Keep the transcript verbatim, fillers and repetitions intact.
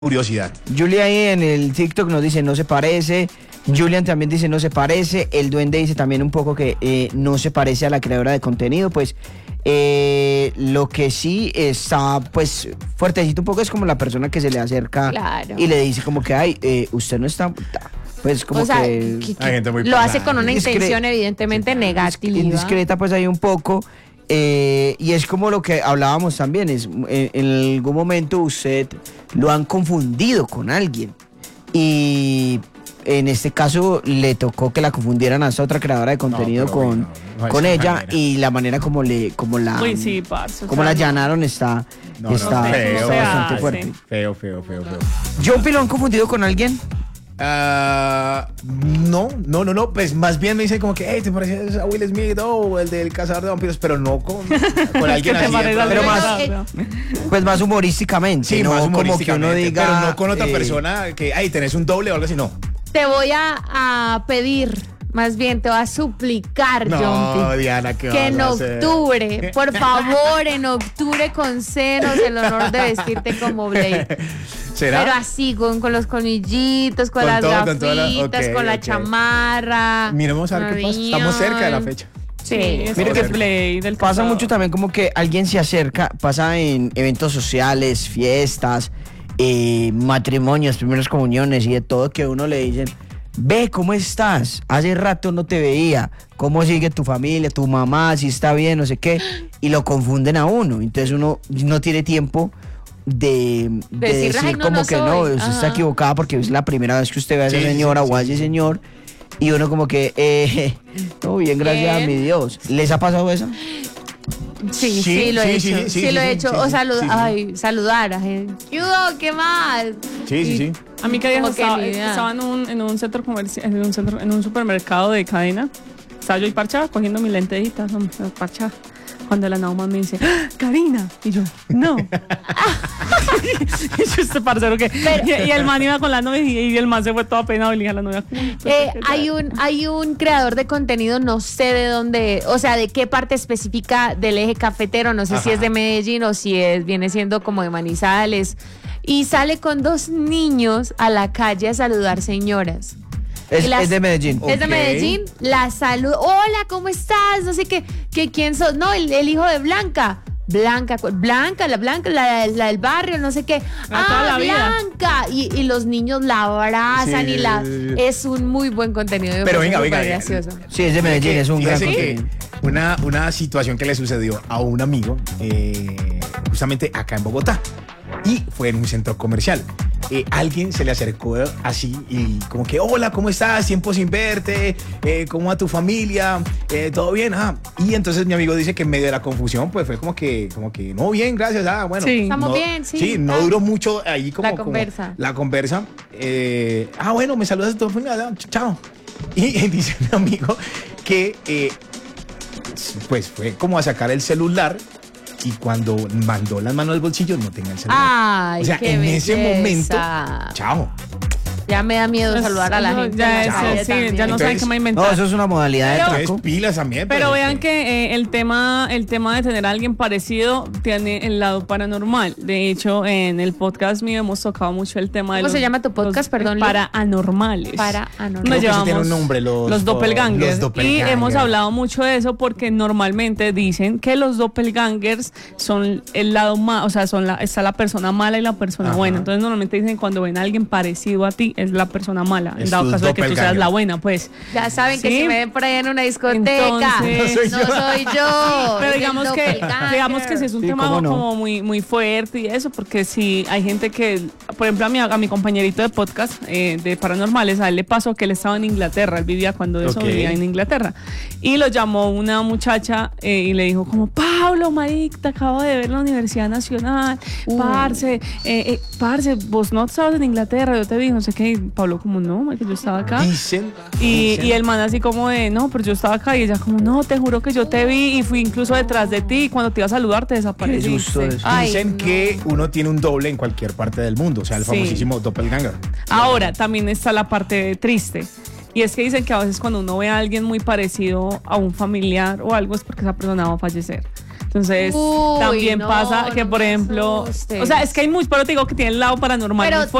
curiosidad. Julia ahí en el TikTok nos dice no se parece. Julian también dice no se parece. El duende dice también un poco que eh, no se parece a la creadora de contenido. Pues eh, lo que sí está pues fuertecito un poco es como la persona que se le acerca Claro. y le dice como que ay, eh, usted no está... Pues como o sea, que... que- que Hay gente muy lo hace pesada. con una Discre- intención evidentemente negativa. Indiscreta pues hay un poco. Eh, y es como lo que hablábamos también, es eh, en algún momento usted lo han confundido con alguien y en este caso le tocó que la confundieran a esta otra creadora de contenido pero con, bueno, no es con esa ella manera. y la manera como le como la Uy, sí, parce. o como sea, la allanaron está, No, no, está, feo. está No se bastante hace. fuerte. Feo, feo, feo, feo. ¿Jumpy lo han confundido con alguien? Ah, no, no, no, no, pues más bien me dicen como que, hey, te pareces a Will Smith o el del cazador de vampiros, pero no con, con alguien te así. parece de al Pero pronto. más- Renato. Pues más humorísticamente, Sí, no más como que uno humorísticamente, diga pero no con otra eh, persona que, ay, tenés un doble o algo así, no. Te voy a, a pedir, más bien te voy a suplicar, No, Jumpy, Diana, ¿qué que en vas a hacer? octubre, por favor, en octubre concenos el honor de vestirte como Blade. ¿Será? Pero así, con, con los colmillitos, con, Con las todo, con gafitas, toda la- ok, con la ok. chamarra. Miremos a ver qué pasa. Estamos cerca de la fecha. Sí, es Mire que que es Blade, del Pasa cazador. mucho también como que alguien se acerca, pasa en eventos sociales, fiestas, eh, matrimonios, primeras comuniones y de todo, que a uno le dicen, ve, ¿cómo estás? Hace rato no te veía, ¿cómo sigue tu familia, tu mamá, si está bien, no sé qué? Y lo confunden a uno, entonces uno no tiene tiempo de, de Decirle, decir "Ay, no, como no que soy". no, usted Ajá. está equivocada porque es la primera vez que usted ve a esa Sí, sí, señora sí, o a sí, ese sí. señor. Y uno como que, eh, todo bien, gracias Bien. a mi Dios. ¿Les ha pasado eso? Sí, sí, Sí, lo he sí, hecho. sí, Sí, sí, lo sí, he sí, hecho. sí, o sí, salud- sí, sí. ay, saludar a gente. ¿Qué hubo? ¿Qué más? Sí, sí, Y- sí. A mí que día Como que estaba, ni idea. estaba en un, en un centro comercial, en un centro, en un supermercado de cadena. Estaba yo ahí parchada, cogiendo mis lentejitas, hombre, parchada. Cuando la Nauman me dice, ¡Ah, Karina! Y yo, no. y yo, este parcero que. y, y el man iba con la novia y, y el man se fue todo apenado y le dije a la novia, "Uy, pues, Eh, ¿qué hay tal?". un hay un creador de contenido, no sé de dónde, o sea, de qué parte específica del eje cafetero, no sé si Ajá. es de Medellín o si es viene siendo como de Manizales, y sale con dos niños a la calle a saludar señoras. Es, Y las- es de Medellín. Es de Ok. Medellín, la salud, hola, ¿cómo estás? No sé qué, que quién sos, no, el, el hijo de Blanca. Blanca, cu- Blanca, la Blanca, la, la del barrio, no sé qué. Ah, toda Ah, la vida. Blanca. Y, y los niños la abrazan Sí, y la. sí, sí. Es un muy buen contenido. me Pero parece venga, venga, súper venga. gracioso. Sí, es de Medellín, es un gran Fíjese que contenido. una, una situación que le sucedió a un amigo, eh, justamente acá en Bogotá, y fue en un centro comercial. Eh, alguien se le acercó así y como que, hola, ¿cómo estás? Tiempo sin verte, eh, ¿cómo va tu familia? Eh, ¿Todo bien? Ah. Y entonces mi amigo dice que en medio de la confusión, pues fue como que, como que, no, bien, gracias, ah, bueno. Sí. Estamos no- bien, sí. Sí, no Ah. duró mucho ahí como La como conversa. la conversa. Eh, ah, bueno, me saludas a tu familia, ah, chao. Y, dice mi amigo que eh, pues fue como a sacar el celular y cuando mandó las manos al bolsillo no tenía el celular. Ay, o sea, qué en ese belleza. momento, chao. Ya me da miedo Eso- saludar a la eso gente. ya en la es- calle sí, también. ya no saben Entonces- qué me No, inventar. eso es una modalidad de Entonces traco. pilas también. Pero pues, vean este, que eh, el tema el tema de tener a alguien parecido tiene el lado paranormal. De hecho, en el podcast mío hemos tocado mucho el tema de ¿Cómo los, se llama tu podcast? los Perdón, Lu. paranormales. Paranormal. Nos Creo que eso llevamos tiene un nombre, los- los doppelgangers. los Y doppelgangers. hemos hablado mucho de eso porque normalmente dicen que los doppelgangers son el lado más, o sea, son la, está la persona mala y la persona Ajá. buena. Entonces normalmente dicen cuando ven a alguien parecido a ti es la persona mala. En Es dado tu caso de que tú seas doppelganger. la buena, pues. Ya saben que Sí. si me ven por ahí en una discoteca, Entonces- no soy yo. Pero es el digamos que, doppelganger. digamos que sí es un Sí, tema cómo no. como muy, muy fuerte y eso, porque si hay gente que, por ejemplo, a mi, a mi compañerito de podcast eh, de Paranormales, a él le pasó que él estaba en Inglaterra, él vivía cuando eso Ok. vivía en Inglaterra, y lo llamó una muchacha eh, y le dijo como, Pablo, marica, te acabo de ver en la Universidad Nacional, Uh. parce, eh, eh, parce, vos no estabas en Inglaterra, yo te vi, no sé qué, y Pablo como, no, marica, yo estaba acá. Dicen. Y, dicen- y el man así como de, no, pero yo estaba acá y ella como, no, te juro que yo te vi y fui incluso detrás de ti y cuando te iba a saludar te Qué desapareciste. susto eso. Ay, Dicen no. que uno tiene un doble en cualquier parte del mundo, o sea, el Sí. famosísimo doppelganger. Ahora, también está la parte triste. Y es que dicen que a veces cuando uno ve a alguien muy parecido a un familiar o algo es porque esa persona va a fallecer. Entonces, Uy, también no, pasa que, no por me ejemplo, asustes. o sea, es que hay mucho, pero te digo que tiene el lado paranormal Pero muy